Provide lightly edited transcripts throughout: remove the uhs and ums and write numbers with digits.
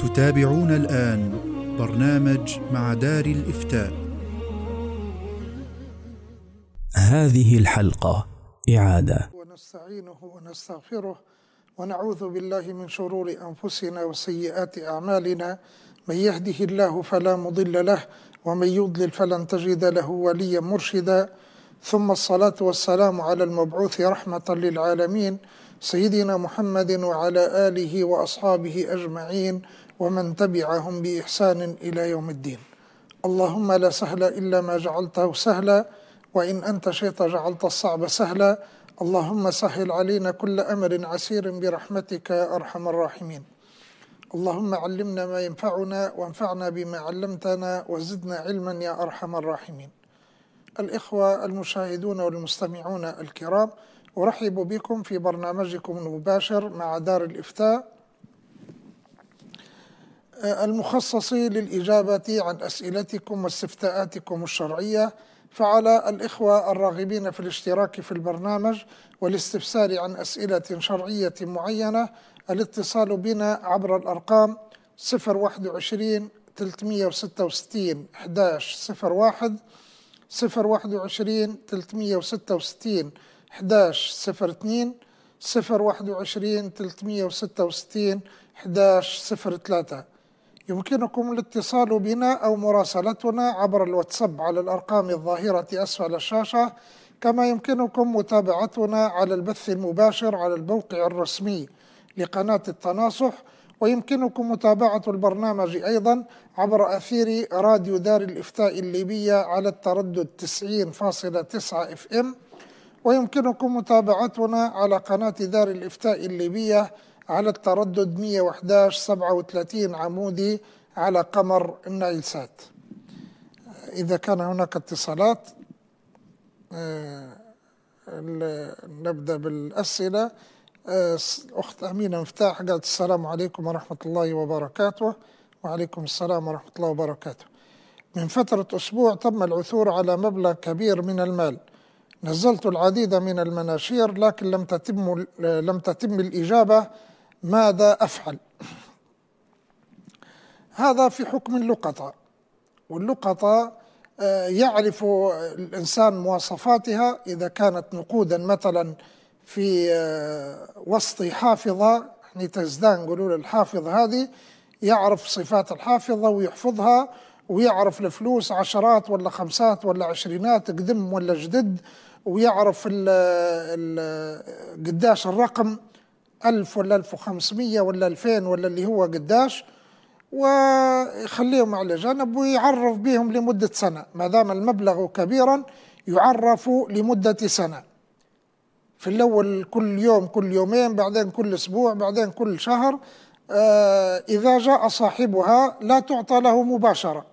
تتابعون الآن برنامج مع دار الإفتاء. هذه الحلقة إعادة. ونستعينه ونستغفره ونعوذ بالله من شرور أنفسنا وسيئات أعمالنا، من يهده الله فلا مضل له ومن يضلل فلن تجد له وليا مرشدا، ثم الصلاة والسلام على المبعوث رحمة للعالمين سيدنا محمد وعلى آله وأصحابه أجمعين ومن تبعهم بإحسان إلى يوم الدين. اللهم لا سهل إلا ما جعلته سهلا، وإن أنت شئت جعلت الصعب سهلا. اللهم سهل علينا كل أمر عسير برحمتك يا أرحم الراحمين. اللهم علمنا ما ينفعنا وانفعنا بما علمتنا وزدنا علما يا أرحم الراحمين. الإخوة المشاهدون والمستمعون الكرام، أرحب بكم في برنامجكم المباشر مع دار الإفتاء المخصص للإجابة عن أسئلتكم واستفتاءاتكم الشرعية. فعلى الإخوة الراغبين في الاشتراك في البرنامج والاستفسار عن أسئلة شرعية معينة الاتصال بنا عبر الأرقام 021 366 1101 021 366 1102 021 366 1103. يمكنكم الاتصال بنا أو مراسلتنا عبر الواتساب على الأرقام الظاهرة أسفل الشاشة، كما يمكنكم متابعتنا على البث المباشر على الموقع الرسمي لقناة التناصح، ويمكنكم متابعة البرنامج أيضا عبر أثير راديو دار الإفتاء الليبية على التردد 90.9 FM، ويمكنكم متابعتنا على قناة دار الإفتاء الليبية على التردد 111.37 عمودي على قمر النايلسات. إذا كان هناك اتصالات نبدأ بالأسئلة. أخت أمينة مفتاح قالت السلام عليكم ورحمة الله وبركاته. وعليكم السلام ورحمة الله وبركاته. من فترة أسبوع تم العثور على مبلغ كبير من المال، نزلت العديد من المناشير لكن لم تتم الإجابة، ماذا أفعل؟ هذا في حكم اللقطة، واللقطة يعرف الإنسان مواصفاتها. إذا كانت نقودا مثلا في وسط حافظة، يعني تزدان نقولوا الحافظة هذه، يعرف صفات الحافظة ويحفظها، ويعرف الفلوس عشرات ولا خمسات ولا عشرينات قدم ولا جدد، ويعرف قداش الرقم 1000 ولا 1500 ولا 2000 ولا اللي هو قداش، ويخليهم على جنب ويعرف بهم لمدة سنة. ما دام المبلغ كبيرا يعرف لمدة سنة، في الأول كل يوم كل يومين، بعدين كل أسبوع، بعدين كل شهر. إذا جاء صاحبها لا تعطى له مباشرة،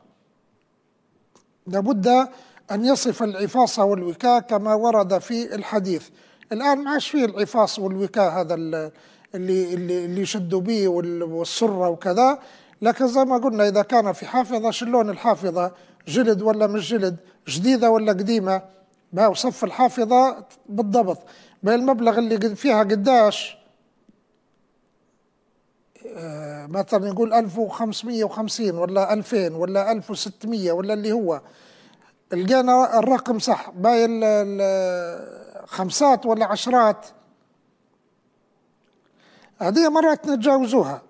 لابد أن يصف العفاص والوكاء كما ورد في الحديث. الآن ما عادش فيه العفاص والوكاء هذا اللي يشدوا به والسرة وكذا، لكن زي ما قلنا إذا كان في حافظة، شلون الحافظة جلد ولا مش جلد، جديدة ولا قديمة، وصف الحافظة بالضبط بالمبلغ اللي فيها قداش. مثلا نقول 1550 ولا 2000 ولا 1600 ولا اللي هو، لقينا الرقم صح، باقي خمسات ولا عشرات، هذه مرات نتجاوزوها.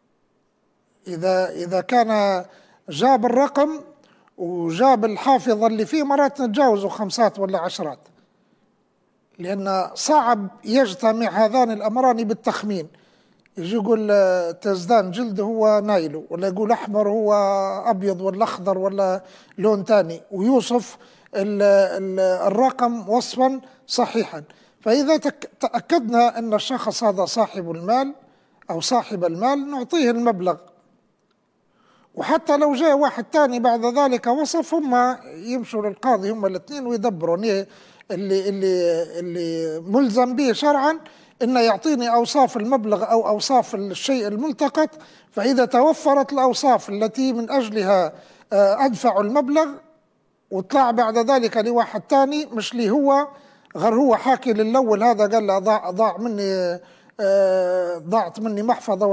إذا كان جاب الرقم وجاب الحافظة اللي فيه، مرات نتجاوزوا خمسات ولا عشرات، لأن صعب يجتمع هذان الأمران بالتخمين. يجي يقول تزدان جلد هو نايلو، ولا يقول أحمر هو أبيض ولا أخضر ولا لون تاني، ويوصف الرقم وصفا صحيحا. فإذا تأكدنا أن الشخص هذا صاحب المال أو صاحب المال نعطيه المبلغ. وحتى لو جاء واحد تاني بعد ذلك وصف، هم يمشوا للقاضي هم الاثنين ويدبروا. اللي ملزم به شرعا إنه يعطيني أوصاف المبلغ أو أوصاف الشيء الملتقط، فإذا توفرت الأوصاف التي من أجلها أدفع المبلغ وطلع بعد ذلك لواحد تاني مش لي هو، غير هو حاكي للأول هذا قال له ضاعت مني محفظة